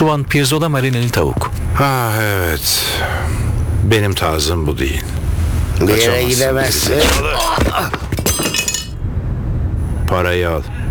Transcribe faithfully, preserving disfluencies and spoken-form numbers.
Soğan pirzola marineli tavuk. Ha evet. Benim tarzım bu değil. Bir yere Kaçamazsın. gidemezsin. Parayı al.